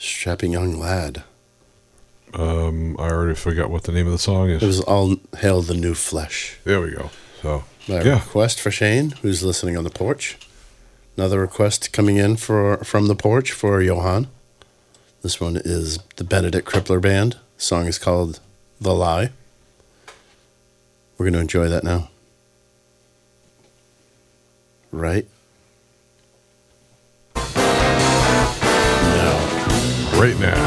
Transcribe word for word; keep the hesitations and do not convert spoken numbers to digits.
Strapping Young Lad. Um, I already forgot what the name of the song is. It was All Hail the New Flesh. There we go. So, My yeah. request for Shane, who's listening on the porch. Another request coming in for from the porch for Johan. This one is the Benedict Crippler Band. The song is called The Lie. We're going to enjoy that now. Right? Right now.